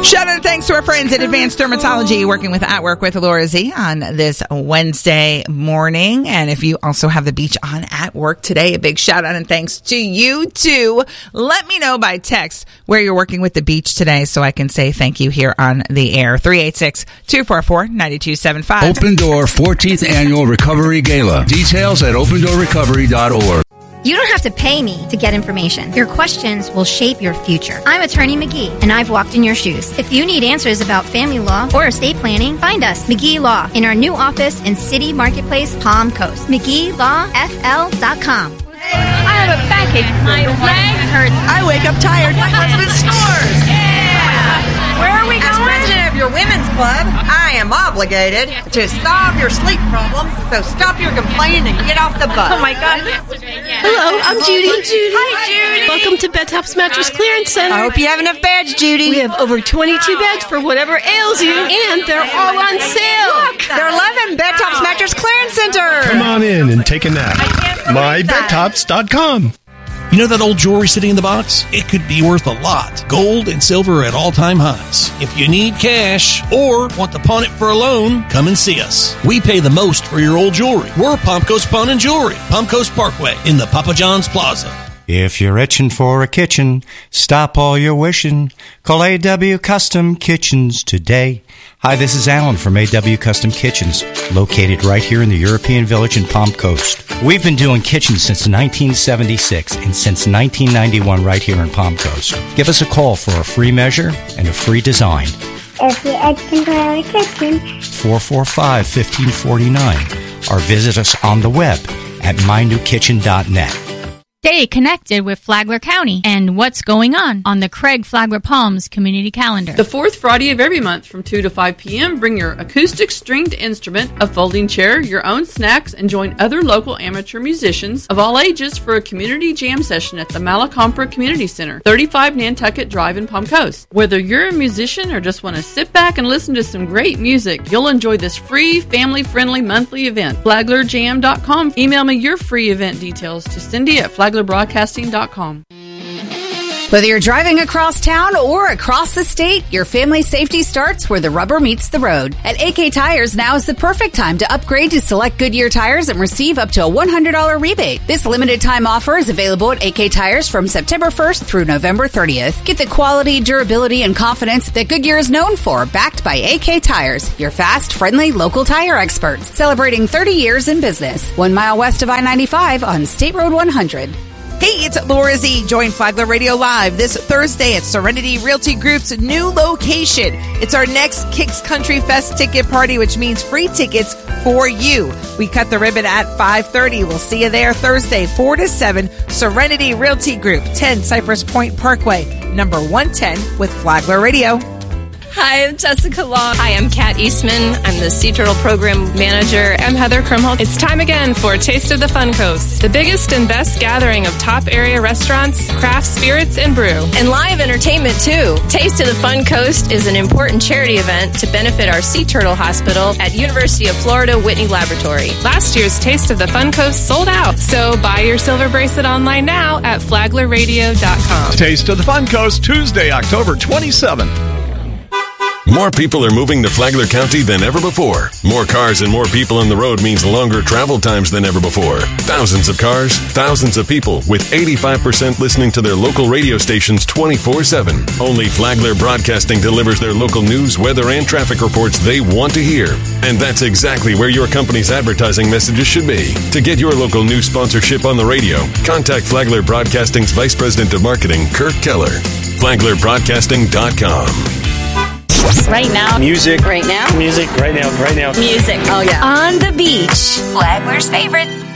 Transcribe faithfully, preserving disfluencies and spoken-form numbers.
Shout out and thanks to our friends at Advanced Dermatology, working with At Work with Laura Z on this Wednesday morning. And if you also have the beach on at work today, a big shout out and thanks to you too. Let me know by text where you're working with the beach today so I can say thank you here on the air. three eight six, two four four, nine two seven five. Open Door fourteenth Annual Recovery Gala. Details at open door recovery dot org. You don't have to pay me to get information. Your questions will shape your future. I'm Attorney McGee, and I've walked in your shoes. If you need answers about family law or estate planning, find us, McGee Law, in our new office in City Marketplace, Palm Coast. McGee Law F L dot com. I have a backache. My leg hurts. I wake up tired. My husband snores. Yeah. Where are we going? As president of your women's club, I am obligated to solve your sleep problems. So stop your complaining and get off the bus. Oh my God. Hello, I'm Judy. I'm Judy. Hi, Judy. Welcome to Bedtops Mattress Clearance Center. I hope you have enough beds, Judy. We have over twenty-two beds for whatever ails you, and they're all on sale. Look, they're eleven Bedtops Mattress Clearance Center. Come on in and take a nap. my bedtops dot com. You know that old jewelry sitting in the box? It could be worth a lot. Gold and silver at all-time highs. If you need cash or want to pawn it for a loan, come and see us. We pay the most for your old jewelry. We're Palm Coast Pawn and Jewelry, Palm Coast Parkway, in the Papa John's Plaza. If you're itching for a kitchen, stop all your wishing. Call A W Custom Kitchens today. Hi, this is Alan from A W Custom Kitchens, located right here in the European Village in Palm Coast. We've been doing kitchens since nineteen seventy-six and since nineteen ninety-one right here in Palm Coast. Give us a call for a free measure and a free design. If you're itching for a kitchen, four four five, one five four nine, or visit us on the web at my new kitchen dot net. Stay connected with Flagler County and what's going on on the Craig Flagler Palms community calendar. The fourth Friday of every month from two to five p.m., bring your acoustic stringed instrument, a folding chair, your own snacks, and join other local amateur musicians of all ages for a community jam session at the Malacompra Community Center, thirty-five Nantucket Drive in Palm Coast. Whether you're a musician or just want to sit back and listen to some great music, you'll enjoy this free, family-friendly monthly event. flagler jam dot com. Email me your free event details to Cindy at flagler broadcasting dot com. Whether you're driving across town or across the state, your family safety starts where the rubber meets the road. At A K Tires, now is the perfect time to upgrade to select Goodyear tires and receive up to a one hundred dollars rebate. This limited time offer is available at A K Tires from September first through November thirtieth. Get the quality, durability, and confidence that Goodyear is known for, backed by A K Tires, your fast, friendly, local tire experts. Celebrating thirty years in business. One mile west of I ninety-five on State Road one hundred. Hey, it's Laura Z. Join Flagler Radio Live this Thursday at Serenity Realty Group's new location. It's our next Kicks Country Fest ticket party, which means free tickets for you. We cut the ribbon at five thirty. We'll see you there Thursday, four to seven, Serenity Realty Group, ten Cypress Point Parkway, number one ten with Flagler Radio. Hi, I'm Jessica Long. Hi, I'm Kat Eastman. I'm the Sea Turtle Program Manager. I'm Heather Krumholtz. It's time again for Taste of the Fun Coast, the biggest and best gathering of top area restaurants, craft spirits, and brew. And live entertainment, too. Taste of the Fun Coast is an important charity event to benefit our Sea Turtle Hospital at University of Florida Whitney Laboratory. Last year's Taste of the Fun Coast sold out, so buy your silver bracelet online now at flagler radio dot com. Taste of the Fun Coast, Tuesday, October twenty-seventh. More people are moving to Flagler County than ever before. More cars and more people on the road means longer travel times than ever before. Thousands of cars, thousands of people, with eighty-five percent listening to their local radio stations twenty-four seven. Only Flagler Broadcasting delivers their local news, weather, and traffic reports they want to hear. And that's exactly where your company's advertising messages should be. To get your local news sponsorship on the radio, contact Flagler Broadcasting's Vice President of Marketing, Kirk Keller. flagler broadcasting dot com. Right now. Music. Right now. Music. Right now. Right now. Music. Oh, yeah. On the beach. Flagler's favorite.